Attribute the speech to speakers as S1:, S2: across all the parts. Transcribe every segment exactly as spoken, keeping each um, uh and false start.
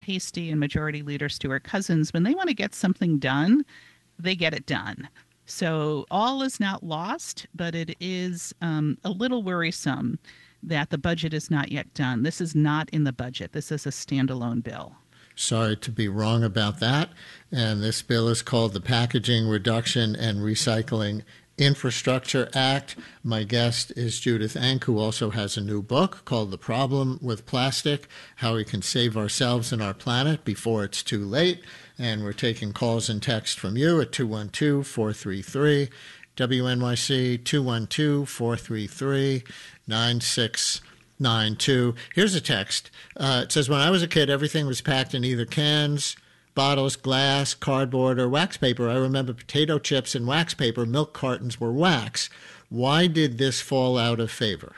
S1: Hasty and Majority Leader Stuart Cousins, when they want to get something done, they get it done. So all is not lost, but it is um, a little worrisome that the budget is not yet done. This is not in the budget. This is a standalone bill.
S2: Sorry to be wrong about that. And this bill is called the Packaging Reduction and Recycling Infrastructure Act. My guest is Judith Enck, who also has a new book called The Problem with Plastic, How We Can Save Ourselves and Our Planet Before It's Too Late. And we're taking calls and text from you at two one two, four three three, W N Y C, two one two, four three three, nine six nine two. Here's a text. Uh, it says, when I was a kid, everything was packed in either cans, bottles, glass, cardboard, or wax paper. I remember potato chips and wax paper. Milk cartons were wax. Why did this fall out of favor?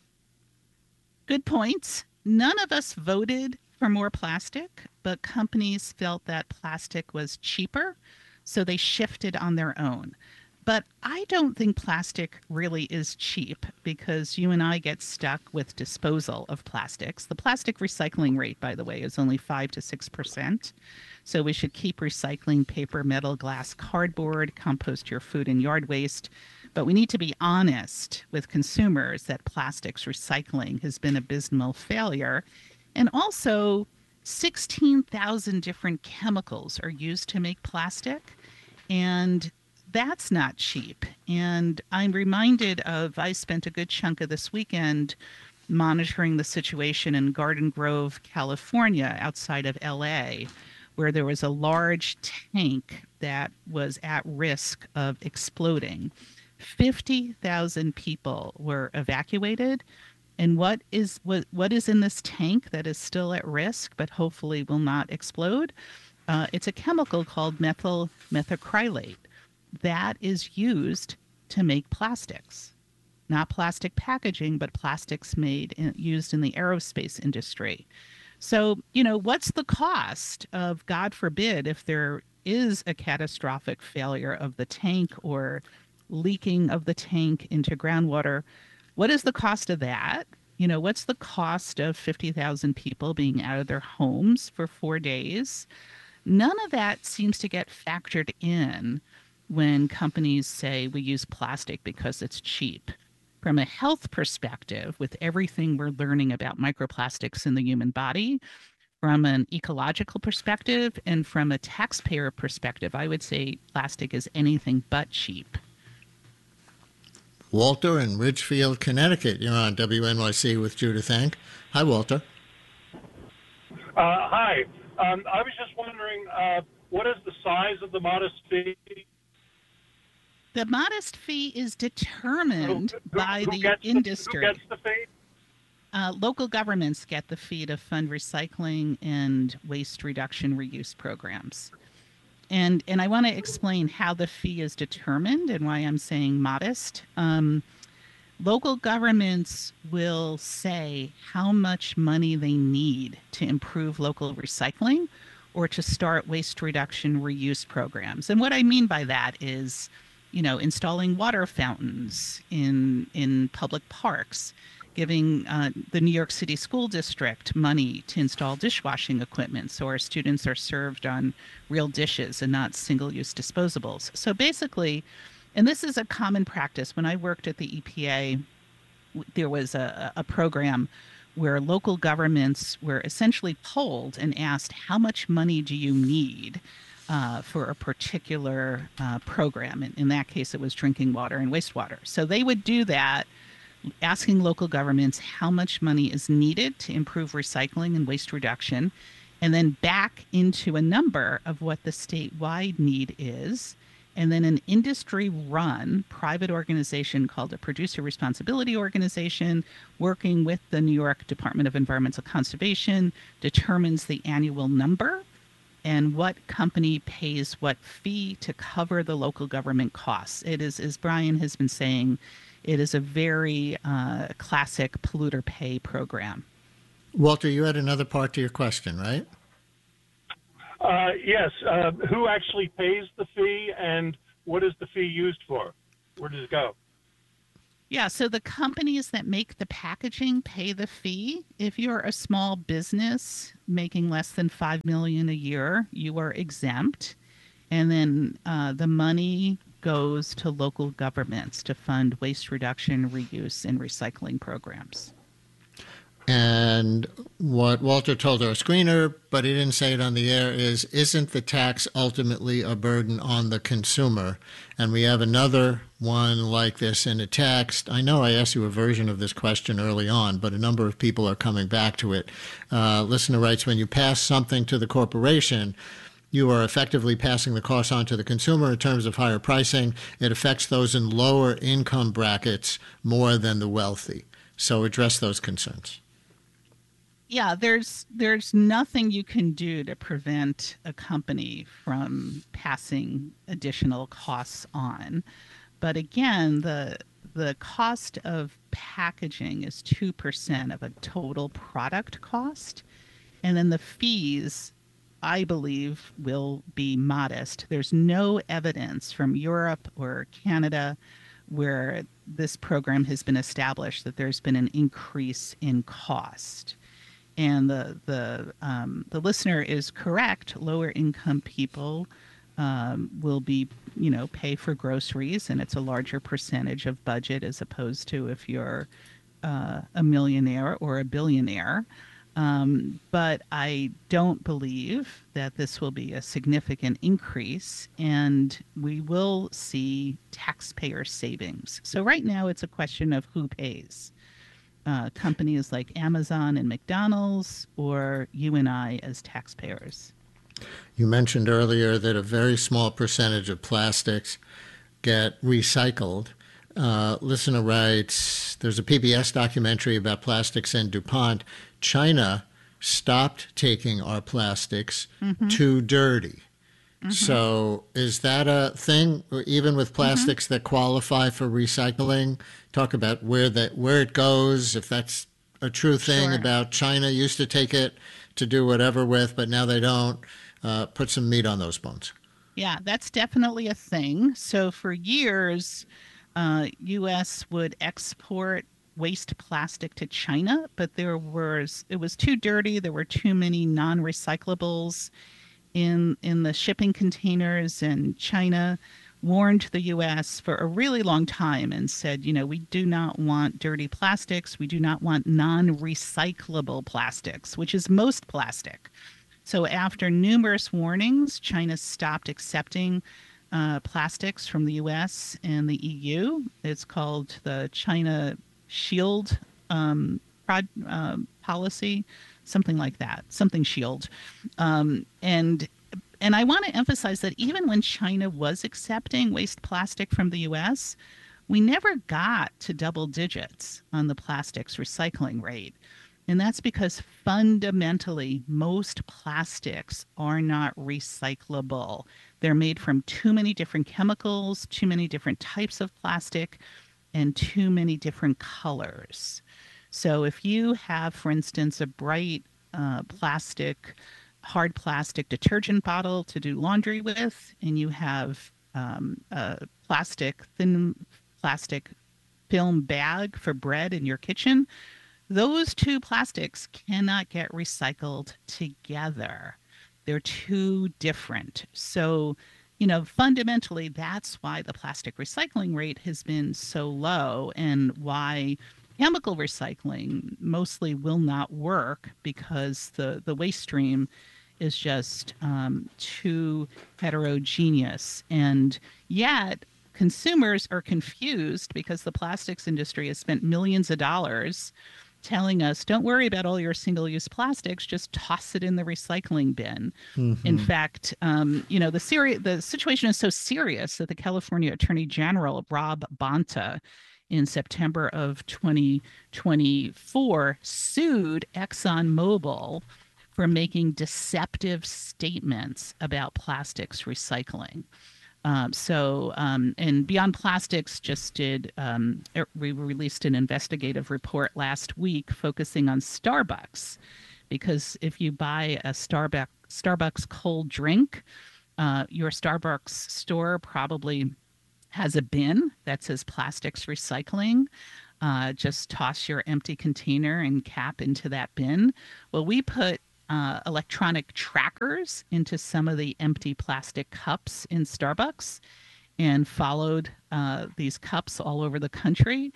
S1: Good points. None of us voted for more plastic, but companies felt that plastic was cheaper, so they shifted on their own. But I don't think plastic really is cheap because you and I get stuck with disposal of plastics. The plastic recycling rate, by the way, is only five to six percent. So we should keep recycling paper, metal, glass, cardboard, compost your food and yard waste. But we need to be honest with consumers that plastics recycling has been abysmal failure. And also, sixteen thousand different chemicals are used to make plastic. And that's not cheap. And I'm reminded of, I spent a good chunk of this weekend monitoring the situation in Garden Grove, California, outside of L A, where there was a large tank that was at risk of exploding. fifty thousand people were evacuated. And what is what, what is in this tank that is still at risk, but hopefully will not explode? Uh, it's a chemical called methyl methacrylate that is used to make plastics. Not plastic packaging, but plastics made in, used in the aerospace industry. So, you know, what's the cost of, God forbid, if there is a catastrophic failure of the tank or leaking of the tank into groundwater? What is the cost of that? You know, what's the cost of fifty thousand people being out of their homes for four days? None of that seems to get factored in when companies say we use plastic because it's cheap. From a health perspective, with everything we're learning about microplastics in the human body, from an ecological perspective, and from a taxpayer perspective, I would say plastic is anything but cheap.
S2: Walter in Ridgefield, Connecticut. You're on W N Y C with Judith Enck. Hi, Walter.
S3: Uh, hi. Um, I was just wondering, uh, what is the size of the modest fee?
S1: The modest fee is determined
S3: who, who,
S1: by
S3: who
S1: the
S3: gets
S1: industry.
S3: The, who gets the fee?
S1: Uh, local governments get the fee to fund recycling and waste reduction reuse programs. And and I want to explain how the fee is determined and why I'm saying modest. Um, local governments will say how much money they need to improve local recycling or to start waste reduction reuse programs. And what I mean by that is, you know, installing water fountains in in public parks, giving uh, the New York City School District money to install dishwashing equipment so our students are served on real dishes and not single-use disposables. So basically, and this is a common practice, when I worked at the E P A, there was a, a program where local governments were essentially polled and asked, how much money do you need uh, for a particular uh, program? In, in that case, it was drinking water and wastewater. So they would do that, asking local governments how much money is needed to improve recycling and waste reduction, and then back into a number of what the statewide need is. And then an industry-run private organization called a Producer Responsibility Organization, working with the New York Department of Environmental Conservation, determines the annual number and what company pays what fee to cover the local government costs. It is, as Brian has been saying, it is a very uh, classic polluter pay program.
S2: Walter, you had another part to your question, right?
S3: Uh, yes. Uh, who actually pays the fee, and what is the fee used for? Where does it go?
S1: Yeah, so the companies that make the packaging pay the fee. If you're a small business making less than five million a year, you are exempt. And then uh, the money goes to local governments to fund waste reduction, reuse, and recycling programs.
S2: And what Walter told our screener, but he didn't say it on the air, is isn't the tax ultimately a burden on the consumer? And we have another one like this in a text. I know I asked you a version of this question early on, but a number of people are coming back to it. Uh, listener writes, when you pass something to the corporation, you are effectively passing the cost on to the consumer in terms of higher pricing. It affects those in lower income brackets more than the wealthy. So address those concerns.
S1: Yeah, there's there's nothing you can do to prevent a company from passing additional costs on. But again, the the cost of packaging is two percent of a total product cost. And then the fees, I believe, will be modest. There's no evidence from Europe or Canada where this program has been established that there's been an increase in cost. And the the um, the listener is correct. Lower income people um, will be, you know, pay for groceries, and it's a larger percentage of budget as opposed to if you're uh, a millionaire or a billionaire. Um, but I don't believe that this will be a significant increase, and we will see taxpayer savings. So right now, it's a question of who pays. Uh, companies like Amazon and McDonald's, or you and I as taxpayers.
S2: You mentioned earlier that a very small percentage of plastics get recycled. Uh, listener writes, there's a P B S documentary about plastics and DuPont. China stopped taking our plastics mm-hmm. too dirty. Mm-hmm. So is that a thing, even with plastics mm-hmm. that qualify for recycling? Talk about where that where it goes, if that's a true thing
S1: Sure.
S2: about China used to take it to do whatever with, but now they don't. Uh, put some meat on those bones.
S1: Yeah, that's definitely a thing. So for years, uh, U S would export waste plastic to China, but there was it was too dirty. There were too many non-recyclables in in the shipping containers, and China warned the U S for a really long time and said, you know, we do not want dirty plastics. We do not want non-recyclable plastics, which is most plastic. So after numerous warnings, China stopped accepting uh, plastics from the U S and the E U. It's called the China Shield um, prod, uh, policy, something like that, something Shield. Um, and and I want to emphasize that even when China was accepting waste plastic from the U S, we never got to double digits on the plastics recycling rate. And that's because fundamentally, most plastics are not recyclable. They're made from too many different chemicals, too many different types of plastic, and too many different colors. So if you have, for instance, a bright uh, plastic, hard plastic detergent bottle to do laundry with, and you have um, a plastic, thin plastic film bag for bread in your kitchen, those two plastics cannot get recycled together. They're too different. So, you know, fundamentally, that's why the plastic recycling rate has been so low, and why chemical recycling mostly will not work, because the, the waste stream is just um, too heterogeneous. And yet, consumers are confused because the plastics industry has spent millions of dollars telling us, don't worry about all your single-use plastics, just toss it in the recycling bin. Mm-hmm. In fact, um, you know, the seri- the situation is so serious that the California Attorney General, Rob Bonta, in September of twenty twenty-four, sued ExxonMobil for making deceptive statements about plastics recycling. Um, so, um, and Beyond Plastics just did, um, we released an investigative report last week focusing on Starbucks, because if you buy a Starbucks, Starbucks cold drink, uh, your Starbucks store probably has a bin that says plastics recycling. Uh, just toss your empty container and cap into that bin. Well, we put uh, electronic trackers into some of the empty plastic cups in Starbucks and followed uh, these cups all over the country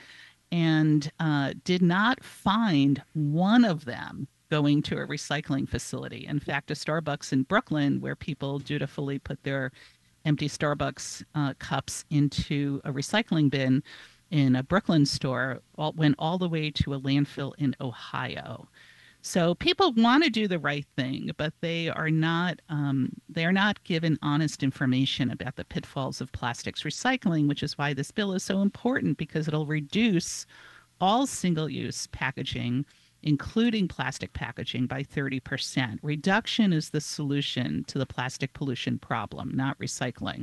S1: and uh, did not find one of them going to a recycling facility. In fact, a Starbucks in Brooklyn, where people dutifully put their empty Starbucks uh, cups into a recycling bin in a Brooklyn store, all, went all the way to a landfill in Ohio. So people want to do the right thing, but they are not um, they are not given honest information about the pitfalls of plastics recycling, which is why this bill is so important, because it'll reduce all single-use packaging, including plastic packaging, by thirty percent. Reduction is the solution to the plastic pollution problem, not recycling.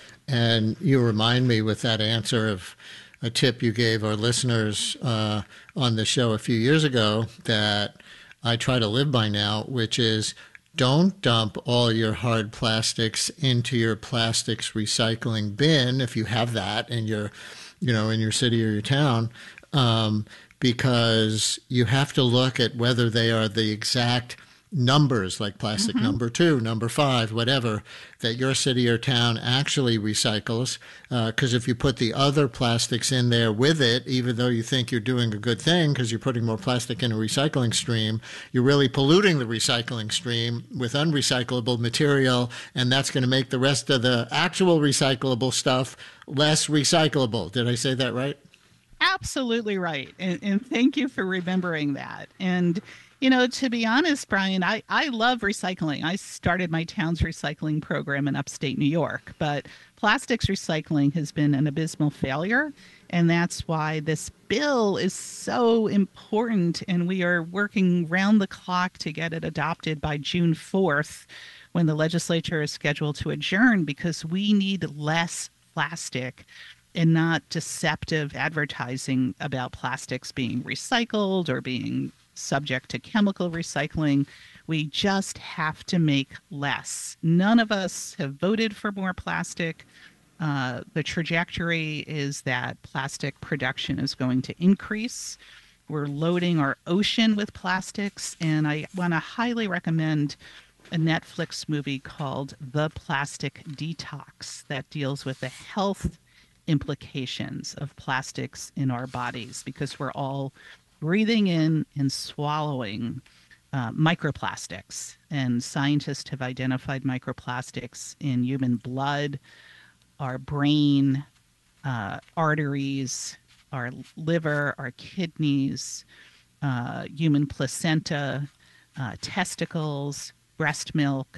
S2: And you remind me with that answer of a tip you gave our listeners uh, on the show a few years ago that I try to live by now, which is don't dump all your hard plastics into your plastics recycling bin if you have that in your, you know, in your city or your town, um, because you have to look at whether they are the exact numbers, like plastic mm-hmm. number two, number five, whatever, that your city or town actually recycles. Because uh, if you put the other plastics in there with it, even though you think you're doing a good thing because you're putting more plastic in a recycling stream, you're really polluting the recycling stream with unrecyclable material, and that's going to make the rest of the actual recyclable stuff less recyclable. Did I say that right?
S1: Absolutely right. And, and thank you for remembering that. And you know, to be honest, Brian, I, I love recycling. I started my town's recycling program in upstate New York, but plastics recycling has been an abysmal failure. And that's why this bill is so important. And we are working round the clock to get it adopted by June fourth, when the legislature is scheduled to adjourn, because we need less plastic and not deceptive advertising about plastics being recycled or being subject to chemical recycling. We just have to make less. None of us have voted for more plastic. Uh, the trajectory is that plastic production is going to increase. We're loading our ocean with plastics, and I want to highly recommend a Netflix movie called The Plastic Detox that deals with the health implications of plastics in our bodies, because we're all breathing in and swallowing uh, microplastics. And scientists have identified microplastics in human blood, our brain, uh, arteries, our liver, our kidneys, uh, human placenta, uh, testicles, breast milk.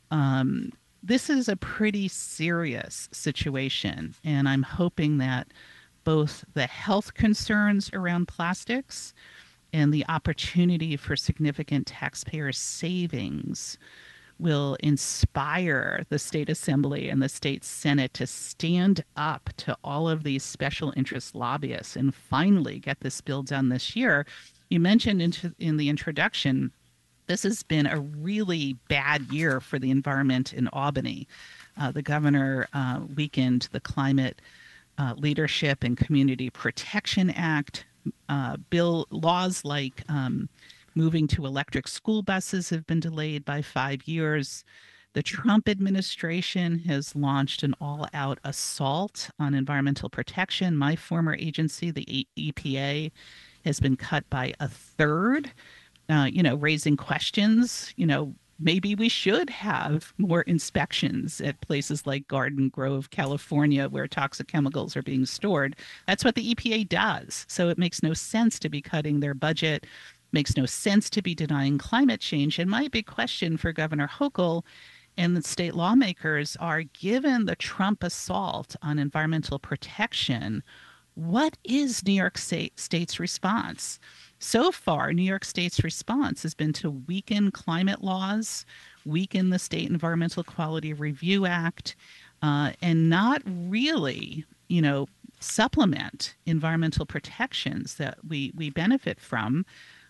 S1: Um, this is a pretty serious situation, and I'm hoping that both the health concerns around plastics and the opportunity for significant taxpayer savings will inspire the state assembly and the state senate to stand up to all of these special interest lobbyists and finally get this bill done this year. You mentioned into, in the introduction, this has been a really bad year for the environment in Albany. Uh, the governor uh, weakened the Climate Uh, Leadership and Community Protection Act. Uh, bill laws like um, moving to electric school buses have been delayed by five years. The Trump administration has launched an all-out assault on environmental protection. My former agency, the E P A, has been cut by a third, uh, you know, raising questions, you know, maybe we should have more inspections at places like Garden Grove, California, where toxic chemicals are being stored. That's what the E P A does. So it makes no sense to be cutting their budget, makes no sense to be denying climate change. And my big question for Governor Hochul and the state lawmakers are, given the Trump assault on environmental protection, what is New York State, State's response? So far, New York State's response has been to weaken climate laws, weaken the State Environmental Quality Review Act, uh, and not really, you know, supplement environmental protections that we, we benefit from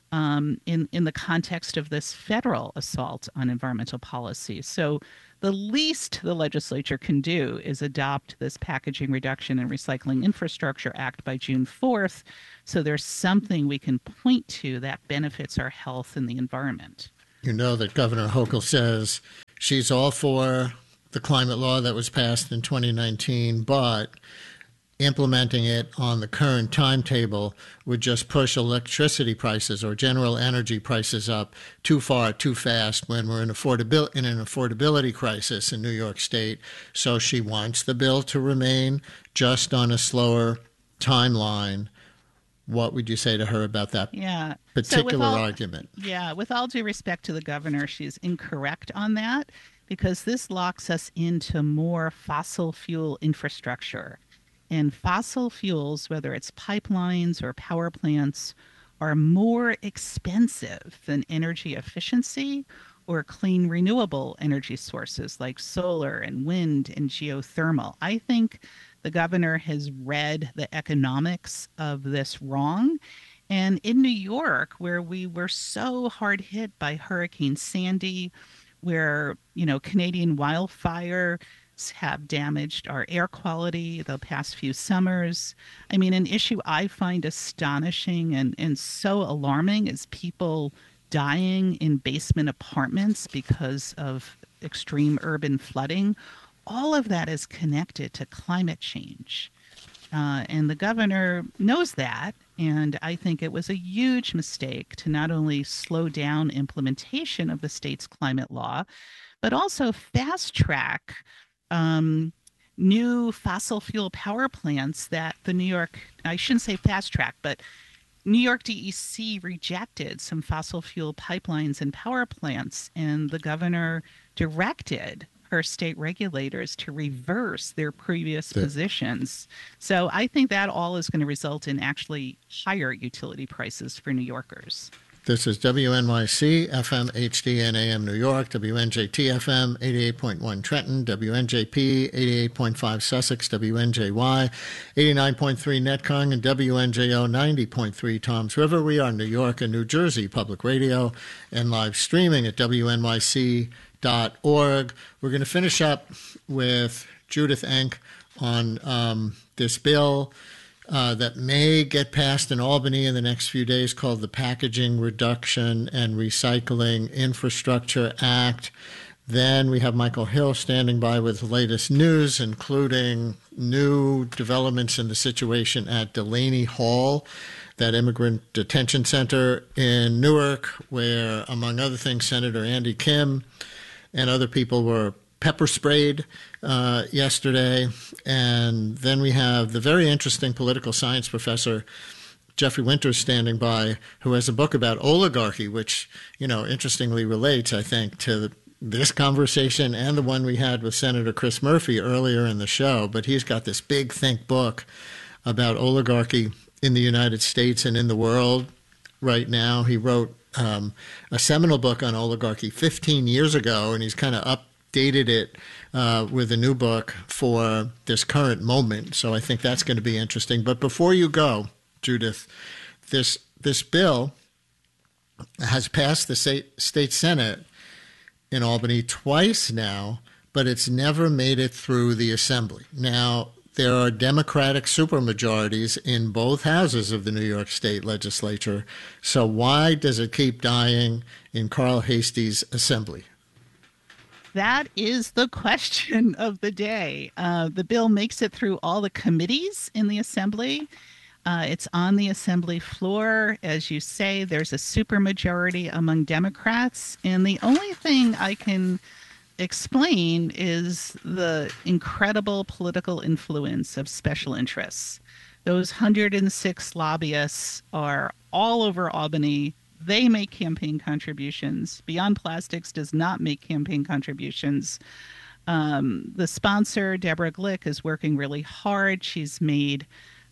S1: um, in, in the context of this federal assault on environmental policy. So the least the legislature can do is adopt this Packaging Reduction and Recycling Infrastructure Act by June fourth. So there's something we can point to that benefits our health and the environment.
S2: You know that Governor Hochul says she's all for the climate law that was passed in twenty nineteen, but implementing it on the current timetable would just push electricity prices or general energy prices up too far, too fast when we're in, affordabil- in an affordability crisis in New York State. So she wants the bill to remain just on a slower timeline. What would you say to her about that
S1: yeah.
S2: particular
S1: so all,
S2: argument?
S1: Yeah, with all due respect to the governor, she's incorrect on that because this locks us into more fossil fuel infrastructure. And fossil fuels, whether it's pipelines or power plants, are more expensive than energy efficiency or clean renewable energy sources like solar and wind and geothermal. I think the governor has read the economics of this wrong. And in New York, where we were so hard hit by Hurricane Sandy, where, you know, Canadian wildfire have damaged our air quality the past few summers. I mean, an issue I find astonishing and, and so alarming is people dying in basement apartments because of extreme urban flooding. All of that is connected to climate change. Uh, and the governor knows that. And I think it was a huge mistake to not only slow down implementation of the state's climate law, but also fast track Um, new fossil fuel power plants that the New York, I shouldn't say fast track, but New York D E C rejected some fossil fuel pipelines and power plants, and the governor directed her state regulators to reverse their previous
S2: The-
S1: positions. So I think that all is going to result in actually higher utility prices for New Yorkers.
S2: This is W N Y C, F M, H D, and A M New York, W N J T F M, eighty-eight point one Trenton, W N J P, eighty-eight point five Sussex, W N J Y, eighty-nine point three Netcong, and W N J O, ninety point three Toms River. We are New York and New Jersey Public Radio and live streaming at W N Y C dot org. We're going to finish up with Judith Enck on um, this bill Uh, that may get passed in Albany in the next few days called the Packaging Reduction and Recycling Infrastructure Act. Then we have Michael Hill standing by with the latest news, including new developments in the situation at Delaney Hall, that immigrant detention center in Newark, where, among other things, Senator Andy Kim and other people were pepper sprayed uh, yesterday. And then we have the very interesting political science professor Jeffrey Winters standing by, who has a book about oligarchy, which, you know, interestingly relates, I think, to this conversation and the one we had with Senator Chris Murphy earlier in the show. But he's got this big think book about oligarchy in the United States and in the world right now. He wrote um, a seminal book on oligarchy fifteen years ago, and he's kind of up dated it uh, with a new book for this current moment. So I think that's going to be interesting. But before you go, Judith, this this bill has passed the state, state Senate in Albany twice now, but it's never made it through the Assembly. Now, there are Democratic supermajorities in both houses of the New York State legislature. So why does it keep dying in Carl Heastie's Assembly?
S1: That is the question of the day. Uh, the bill makes it through all the committees in the Assembly. Uh, it's on the Assembly floor. As you say, there's a supermajority among Democrats. And the only thing I can explain is the incredible political influence of special interests. Those one hundred six lobbyists are all over Albany. They make campaign contributions. Beyond Plastics does not make campaign contributions. Um, the sponsor, Deborah Glick, is working really hard. She's made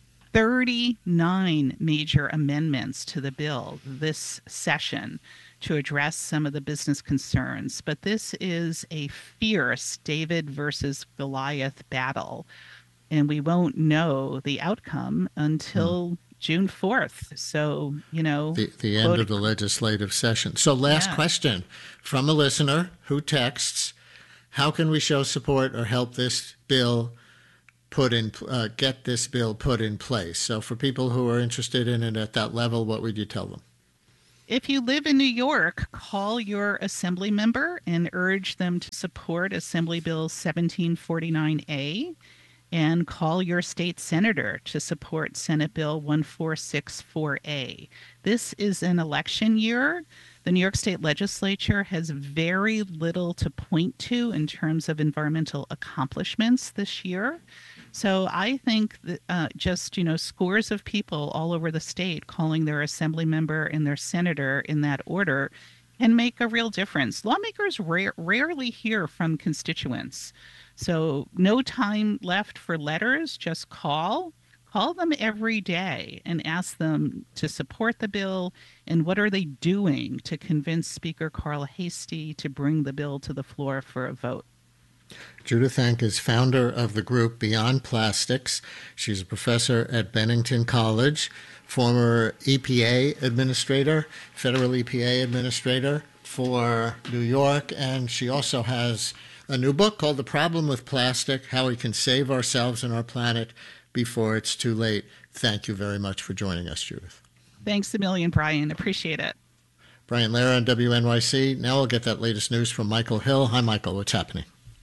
S1: thirty-nine major amendments to the bill this session to address some of the business concerns. But this is a fierce David versus Goliath battle. And we won't know the outcome until June fourth. So, you know,
S2: The, the end
S1: quote,
S2: of the legislative session. So last
S1: yeah.
S2: question from a listener who texts, how can we show support or help this bill put in, uh, get this bill put in place? So for people who are interested in it at that level, what would you tell them?
S1: If you live in New York, call your assembly member and urge them to support Assembly Bill seventeen forty-nine A, and call your state senator to support Senate Bill fourteen sixty-four A. This is an election year. The New York State Legislature has very little to point to in terms of environmental accomplishments this year. So I think that uh, just, you know, scores of people all over the state calling their assembly member and their senator in that order can make a real difference. Lawmakers rare, rarely hear from constituents. So no time left for letters, just call. Call them every day and ask them to support the bill and what are they doing to convince Speaker Carl Heastie to bring the bill to the floor for a vote.
S2: Judith Enck is founder of the group Beyond Plastics. She's a professor at Bennington College, former E P A administrator, federal E P A administrator for New York, and she also has a new book called The Problem with Plastic, How We Can Save Ourselves and Our Planet Before It's Too Late. Thank you very much for joining us, Judith.
S1: Thanks a million, Brian. Appreciate it.
S2: Brian Lehrer on W N Y C. Now we'll get that latest news from Michael Hill. Hi, Michael. What's happening?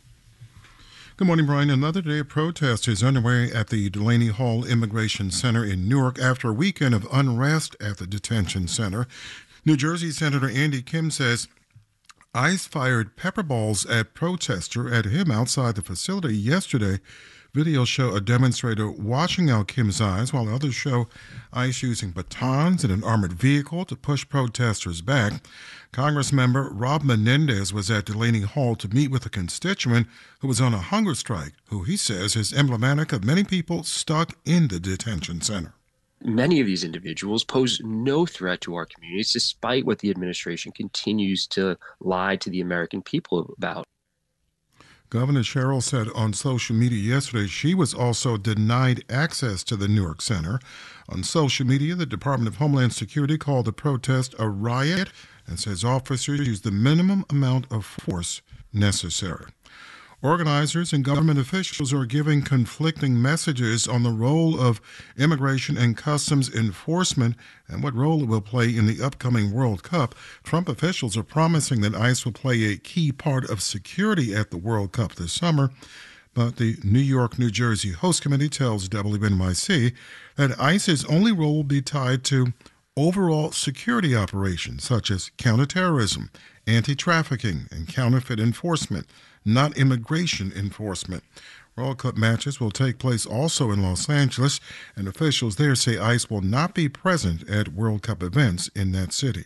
S4: Good morning, Brian. Another day of protest is underway at the Delaney Hall Immigration Center in Newark after a weekend of unrest at the detention center. New Jersey Senator Andy Kim says ICE fired pepper balls at protester at him outside the facility yesterday. Videos show a demonstrator washing out Kim's eyes, while others show ICE using batons and an armored vehicle to push protesters back. Congressmember Rob Menendez was at Delaney Hall to meet with a constituent who was on a hunger strike, who he says is emblematic of many people stuck in the detention center.
S5: Many of these individuals pose no threat to our communities, despite what the administration continues to lie to the American people about.
S4: Governor Sherrill said on social media yesterday she was also denied access to the Newark Center. On social media, the Department of Homeland Security called the protest a riot and says officers used the minimum amount of force necessary. Organizers and government officials are giving conflicting messages on the role of immigration and customs enforcement and what role it will play in the upcoming World Cup. Trump officials are promising that ICE will play a key part of security at the World Cup this summer. But the New York, New Jersey Host Committee tells W N Y C that ICE's only role will be tied to overall security operations such as counterterrorism, anti-trafficking, and counterfeit enforcement, not immigration enforcement. World Cup matches will take place also in Los Angeles, and officials there say ICE will not be present at World Cup events in that city.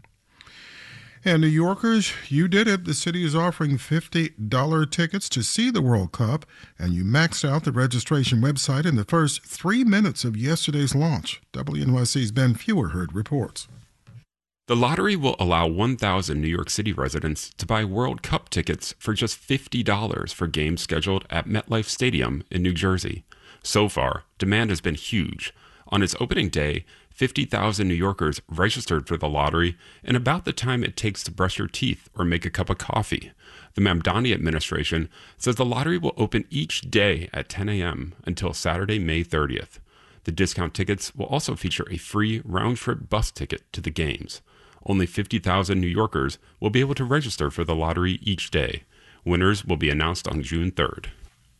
S4: And New Yorkers, you did it. The city is offering fifty dollars tickets to see the World Cup, and you maxed out the registration website in the first three minutes of yesterday's launch. W N Y C's Ben Feuerherd reports.
S6: The lottery will allow one thousand New York City residents to buy World Cup tickets for just fifty dollars for games scheduled at MetLife Stadium in New Jersey. So far, demand has been huge. On its opening day, fifty thousand New Yorkers registered for the lottery in about the time it takes to brush your teeth or make a cup of coffee. The Mamdani administration says the lottery will open each day at ten a.m. until Saturday, May thirtieth. The discount tickets will also feature a free round-trip bus ticket to the games. Only fifty thousand New Yorkers will be able to register for the lottery each day. Winners will be announced on June third.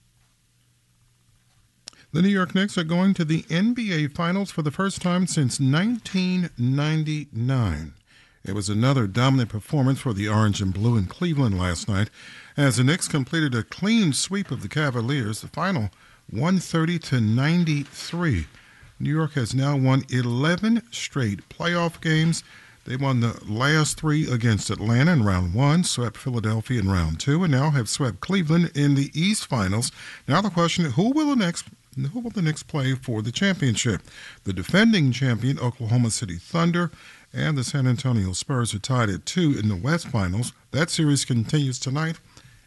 S4: The New York Knicks are going to the N B A Finals for the first time since nineteen ninety-nine. It was another dominant performance for the Orange and Blue in Cleveland last night as the Knicks completed a clean sweep of the Cavaliers. The final one thirty to ninety-three. New York has now won eleven straight playoff games. They won the last three against Atlanta in round one, swept Philadelphia in round two, and now have swept Cleveland in the East Finals. Now the question is, who will the next who will the Knicks play for the championship? The defending champion, Oklahoma City Thunder, and the San Antonio Spurs are tied at two in the West Finals. That series continues tonight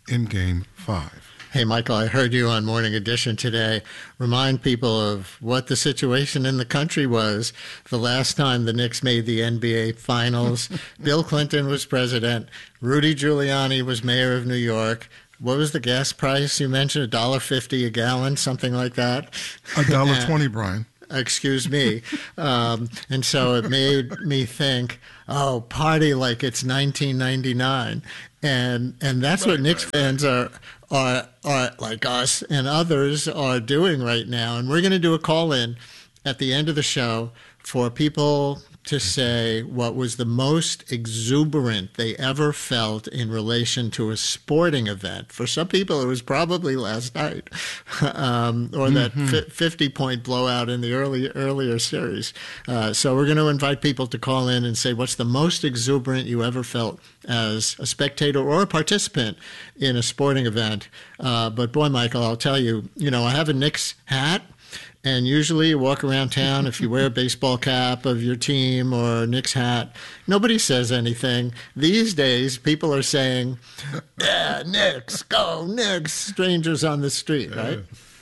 S4: in Game five.
S2: Hey, Michael, I heard you on Morning Edition today. Remind people of what the situation in the country was the last time the Knicks made the N B A Finals. Bill Clinton was president. Rudy Giuliani was mayor of New York. What was the gas price you mentioned? a dollar fifty a gallon, something like that?
S4: a dollar twenty, Brian.
S2: Excuse me. Um, and so it made me think, oh, party like it's nineteen ninety-nine. And and that's right, what Knicks right, fans right. are, are, are, like us and others, are doing right now. And we're going to do a call-in at the end of the show for people to say what was the most exuberant they ever felt in relation to a sporting event. For some people, it was probably last night, um, or that mm-hmm. fifty-point blowout in the early earlier series. Uh, so we're going to invite people to call in and say what's the most exuberant you ever felt as a spectator or a participant in a sporting event. Uh, but boy, Michael, I'll tell you, you know, I have a Knicks hat. And usually you walk around town, if you wear a baseball cap of your team or a Knicks hat, nobody says anything. These days, people are saying, yeah, Knicks, go Knicks, strangers on the street, right?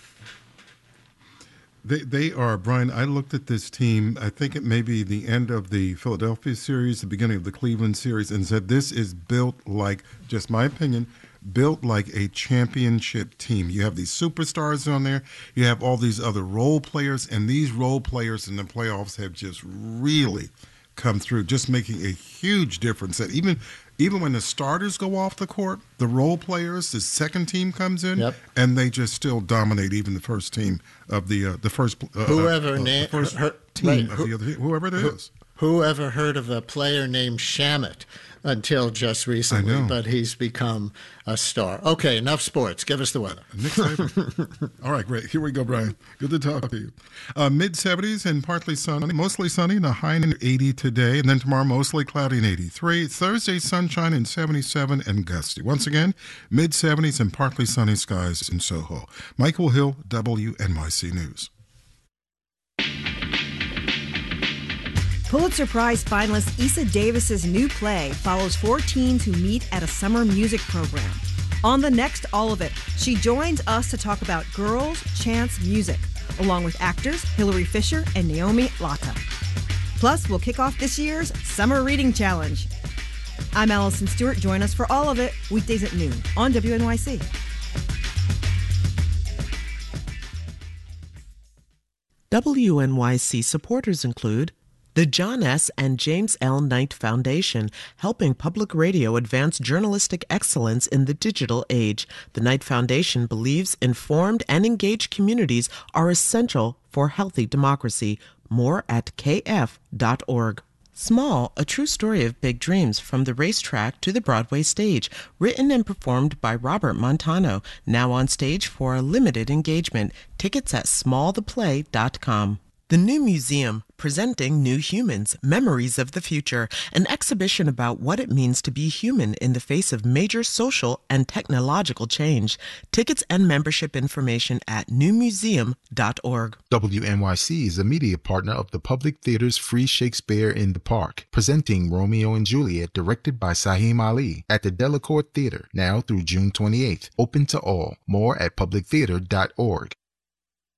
S4: They they are, Brian, I looked at this team, I think it may be the end of the Philadelphia series, the beginning of the Cleveland series, and said this is built like, just my opinion, built like a championship team. You have these superstars on there. You have all these other role players, and these role players in the playoffs have just really come through, just making a huge difference. That even even when the starters go off the court, the role players, the second team comes in, yep. and they just still dominate even the first team of the uh, the first uh,
S2: whoever
S4: uh,
S2: na-
S4: the first
S2: her,
S4: team
S2: right,
S4: of
S2: who,
S4: the other whoever it
S2: who,
S4: is.
S2: Whoever heard of a player named Shamet until just recently, but he's become a star. Okay, enough sports. Give us the weather.
S4: All right, great. Here we go, Brian. Good to talk to you. Uh, mid seventies and partly sunny, mostly sunny and a high in eighty today. And then tomorrow, mostly cloudy and eighty-three. Thursday, sunshine and seventy-seven and gusty. Once again, mid seventies and partly sunny skies in Soho. Michael Hill, W N Y C News.
S7: Pulitzer Prize finalist Issa Davis's new play follows four teens who meet at a summer music program. On the next All of It, she joins us to talk about girls' chance music, along with actors Hilary Fisher and Naomi Latta. Plus, we'll kick off this year's Summer Reading Challenge. I'm Allison Stewart. Join us for All of It, weekdays at noon on W N Y C.
S8: W N Y C supporters include the John S. and James L. Knight Foundation, helping public radio advance journalistic excellence in the digital age. The Knight Foundation believes informed and engaged communities are essential for healthy democracy. More at k f dot org. Small, a true story of big dreams from the racetrack to the Broadway stage, written and performed by Robert Montano, now on stage for a limited engagement. Tickets at small the play dot com. The New Museum, presenting New Humans, Memories of the Future, an exhibition about what it means to be human in the face of major social and technological change. Tickets and membership information at new museum dot org.
S9: W N Y C is a media partner of the Public Theater's Free Shakespeare in the Park, presenting Romeo and Juliet, directed by Sahim Ali, at the Delacorte Theater, now through June twenty-eighth. Open to all. More at public theater dot org.